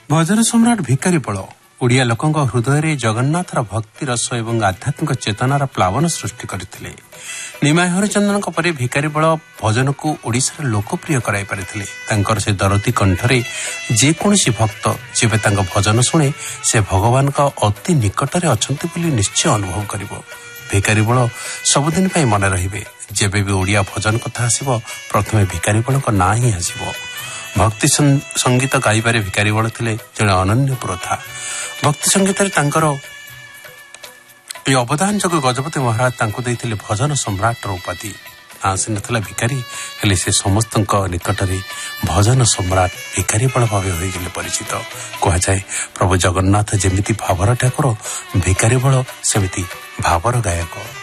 ଭଜନ ସମ୍ରାଟ ଭିକାରୀ ବଳ ଓଡ଼ିଆ ଲୋକଙ୍କ ହୃଦୟରେ ଜଗନ୍ନାଥର ଭକ୍ତି ରସ ଏବଂ ଆଧ୍ୟାତ୍ମିକ ଚେତନାର ପ୍ଲାବନ ସୃଷ୍ଟି କରିଥିଲେ। ନିମାଇ ହରିଚନ୍ଦନଙ୍କ ପରେ ଭିକାରୀ ବଳ ଭଜନକୁ ଓଡ଼ିଶାରେ ଲୋକପ୍ରିୟ କରାଇ ପାରିଥିଲେ। ତାଙ୍କର ସେ ଦରଦୀ କଣ୍ଠରେ ଯେକୌଣସି ଭକ୍ତ ଯେବେ ତାଙ୍କ ଭଜନ ଶୁଣେ ସେ ଭଗବାନଙ୍କ ଅତି ନିକଟରେ ଅଛନ୍ତି ବୋଲି ନିଶ୍ଚୟ ଅନୁଭବ କରିବ। ଭିକାରୀ ବଳ ସବୁଦିନ ପାଇଁ ମନେ ରହିବେ। ଯେବେ ବି ଓଡ଼ିଆ ଭଜନ କଥା ଆସିବ ପ୍ରଥମେ ଭିକାରୀ ବଳଙ୍କ ନାଁ ହିଁ ଆସିବ। ଭକ୍ତି ସଙ୍ଗୀତ ଗାଇବାରେ ଭିକାରୀ ବଳ ଥିଲେ ଜଣେ ଅନନ୍ୟ ପୁରୋଧା। ଭକ୍ତି ସଙ୍ଗୀତରେ ତାଙ୍କର ଏହି ଅବଦାନ ଯୋଗୁଁ ଗଜପତି ମହାରାଜ ତାଙ୍କୁ ଦେଇଥିଲେ ଭଜନ ସମ୍ରାଟର ଉପାଧି। ନାଁ ଆସିନଥିଲା ଭିକାରୀ, ହେଲେ ସେ ସମସ୍ତଙ୍କ ନିକଟରେ ଭଜନ ସମ୍ରାଟ ଭିକାରୀ ବଳ ଭାବେ ହୋଇଗଲେ ପରିଚିତ। କୁହାଯାଏ ପ୍ରଭୁ ଜଗନ୍ନାଥ ଯେମିତି ଭାବର ଠାକୁର, ଭିକାରୀ ବଳ ସେମିତି ଭାବର ଗାୟକ।